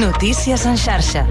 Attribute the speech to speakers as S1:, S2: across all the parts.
S1: Notícies en xarxa.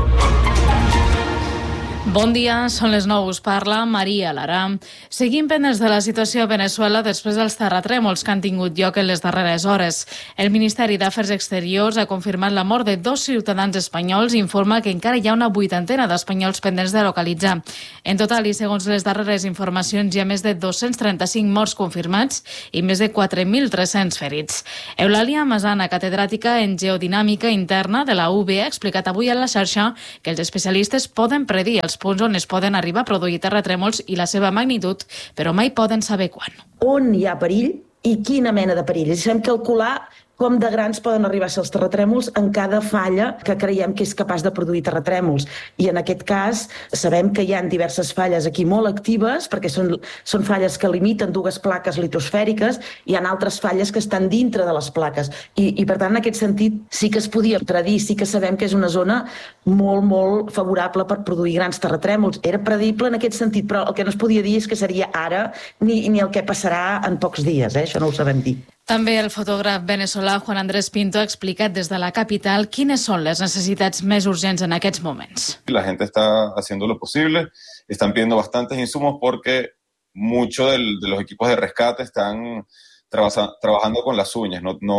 S2: Bon dia, són les 9, us parla Maria Lara. Seguim pendents de la situació a Veneçuela després dels terratrèmols que han tingut lloc en les darreres hores. El Ministeri d'Afers Exteriors ha confirmat la mort de 2 ciutadans espanyols i informa que encara hi ha una 80 d'espanyols pendents de localitzar. En total, i segons les darreres informacions, hi ha més de 235 morts confirmats i més de 4.300 ferits. Eulàlia Masana, catedràtica en Geodinàmica Interna de la UB, ha explicat avui a la xarxa que els especialistes poden predir els punts on es poden arribar a produir terratrèmols i la seva magnitud, però mai poden saber quan.
S3: On hi ha perill i quina mena de perill. I sabem calcular com de grans poden arribar a ser els terratrèmols en cada falla que creiem que és capaç de produir terratrèmols. I en aquest cas sabem que hi ha diverses falles aquí molt actives, perquè són falles que limiten 2 plaques litosfèriques, i hi ha altres falles que estan dintre de les plaques. I per tant, en aquest sentit, sí que es podia predir, sí que sabem que és una zona molt, molt favorable per produir grans terratrèmols. Era predible en aquest sentit, però el que no es podia dir és que seria ara ni el que passarà en pocs dies. Això no ho sabem dir.
S2: També el fotògraf veneçolà Juan Andrés Pinto ha explicat des de la capital quines són les necessitats més urgents en aquests moments.
S4: La gente está haciendo lo posible, están pidiendo bastantes insumos porque muchos de los equipos de rescate están trabajando con las uñas,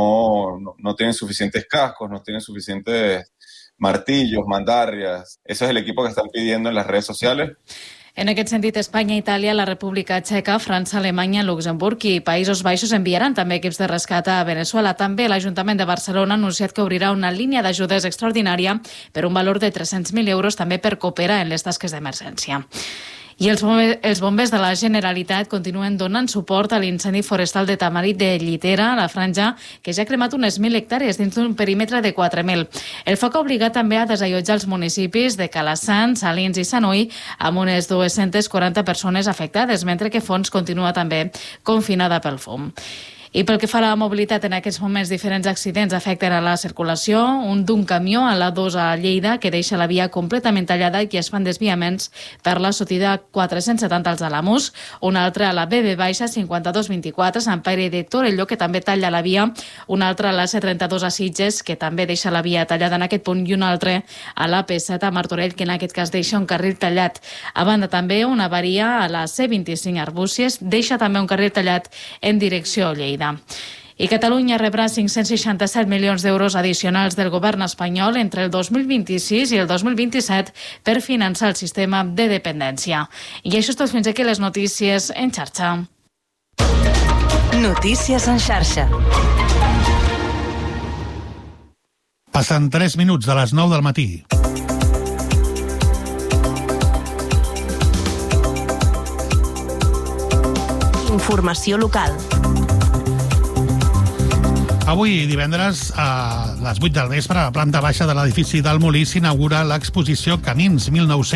S4: no tienen suficientes cascos, no tienen suficientes martillos, mandarrias. Ese es el equipo que están pidiendo en las redes sociales.
S2: En aquest sentit, Espanya, Itàlia, la República Txeca, França, Alemanya, Luxemburg i Països Baixos enviaran també equips de rescat a Veneçuela. També l'Ajuntament de Barcelona ha anunciat que obrirà una línia d'ajudes extraordinària per un valor de 300.000 euros també per cooperar en les tasques d'emergència. I els bombers de la Generalitat continuen donant suport a l'incendi forestal de Tamarit de Llitera, a la Franja, que ja ha cremat unes 1.000 hectàrees dins d'un perímetre de 4.000. El foc ha obligat també a desallotjar els municipis de Calassant, Salins i Sanui, amb unes 240 persones afectades, mentre que Fons continua també confinada pel fum. I pel que fa a la mobilitat, en aquests moments diferents accidents afecten a la circulació. Un d'un camió a l'A2 a Lleida que deixa la via completament tallada i es fan desviaments per la sortida 470 als Alamús. Un altre a la BB-5224 Sant Pere de Torelló, que també talla la via. Un altre a la C32 a Sitges, que també deixa la via tallada en aquest punt. I un altre a la P7 a Martorell, que en aquest cas deixa un carril tallat. A banda també una avaria a la C25 a Arbúcies, deixa també un carril tallat en direcció a Lleida. I Catalunya rebrà 567 milions d'euros addicionals del govern espanyol entre el 2026 i el 2027 per finançar el sistema de dependència. I això és tot, fins aquí les notícies en xarxa.
S1: Notícies en xarxa.
S5: Passen 3 minuts de les 9 del matí.
S1: Informació local.
S5: Avui, divendres, a les 8 del vespre, a la planta baixa de l'edifici del Molí s'inaugura l'exposició Camins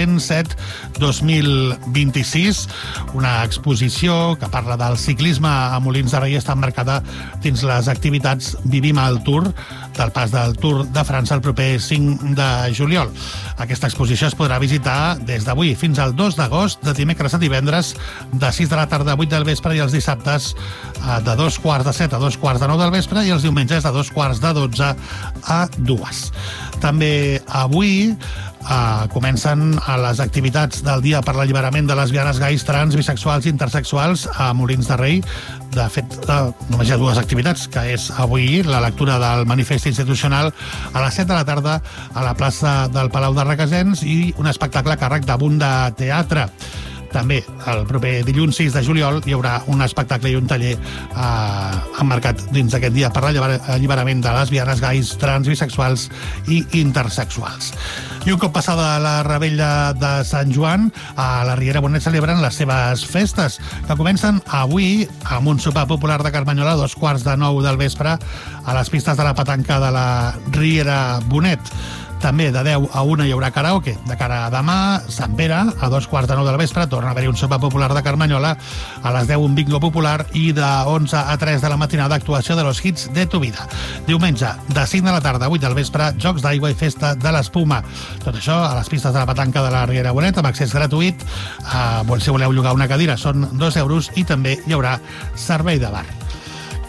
S5: 1907-2026, una exposició que parla del ciclisme a Molins de Rei, està emmarcada dins les activitats Vivim al Tour, del pas del Tour de França el proper 5 de juliol. Aquesta exposició es podrà visitar des d'avui fins al 2 d'agost, de dimecres a divendres, de 6 de la tarda a 8 del vespre, i els dissabtes de 2:45 a 2:45 del vespre, i els diumenges de 2:45 a 2. També avui comencen les activitats del Dia per l'Alliberament de lesbianes, gais, trans, bisexuals i intersexuals a Molins de Rei. De fet, només hi ha 2 activitats, que és avui la lectura del manifest institucional a les 7 de la tarda a la plaça del Palau de Requesens i un espectacle a càrrec de Bunda Teatre. També el proper dilluns 6 de juliol hi haurà un espectacle i un taller emmarcat dins d'aquest dia per l'alliberament de lesbianes, gais, trans, bisexuals i intersexuals. I un cop passada la revetlla de Sant Joan, a la Riera Bonet celebren les seves festes, que comencen avui amb un sopar popular de Carmanyola a 2:45 del vespre a les pistes de la petanca de la Riera Bonet. També de 10 a 1 hi haurà karaoke. De cara a demà, Sant Pere, a 2:45 del vespre, torna a haver-hi un sopar popular de Carmanyola, a les 10 un bingo popular i de 11 a 3 de la matinada actuació de los hits de tu vida. Diumenge, de 5 de la tarda a 8 del vespre, jocs d'aigua i festa de l'espuma. Tot això a les pistes de la petanca de la Riera Bonet, amb accés gratuït. Si voleu llogar una cadira són 2 euros i també hi haurà servei de bar.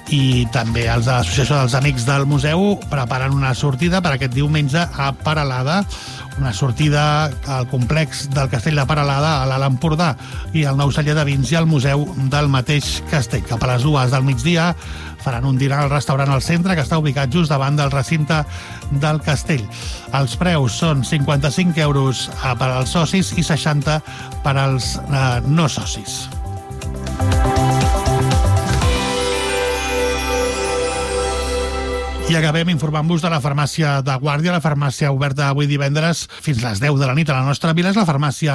S5: I també els de l'Associació dels Amics del Museu preparen una sortida per aquest diumenge a Peralada, una sortida al complex del Castell de Peralada, a l'Alt Empordà, i el nou celler de vins i al museu del mateix castell. Cap a les 2 del migdia faran un dinar al restaurant al centre, que està ubicat just davant del recinte del castell. Els preus són 55 euros per als socis i 60 per als no socis. I acabem informant-vos de la farmàcia de Guàrdia, la farmàcia oberta avui divendres fins les 10 de la nit a la nostra vila. És la farmàcia